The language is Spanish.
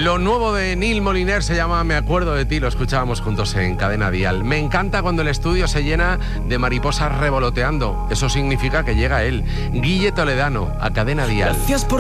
Lo nuevo de Neil Moliner se llama Me acuerdo de ti, lo escuchábamos juntos en Cadena Dial. Me encanta cuando el estudio se llena de mariposas revoloteando. Eso significa que llega él, Guille Toledano, a Cadena Dial. Gracias por